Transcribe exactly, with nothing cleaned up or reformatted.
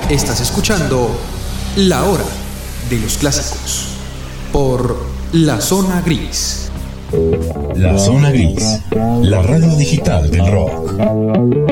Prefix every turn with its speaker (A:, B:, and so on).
A: Estás escuchando La Hora de los Clásicos por La Zona Gris.
B: La Zona Gris, la radio digital del rock.